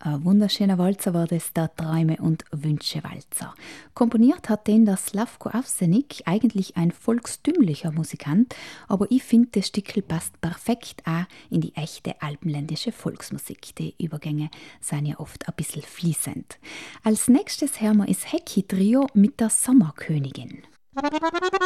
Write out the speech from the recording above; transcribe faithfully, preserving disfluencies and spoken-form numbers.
Ein wunderschöner Walzer war das, der Träume- und Wünsche-Walzer. Komponiert hat den der Slavko Avsenik, eigentlich ein volkstümlicher Musikant, aber ich finde, das Stückel passt perfekt auch in die echte alpenländische Volksmusik. Die Übergänge sind ja oft ein bisschen fließend. Als nächstes hören wir das Hecki-Trio mit der Sommerkönigin.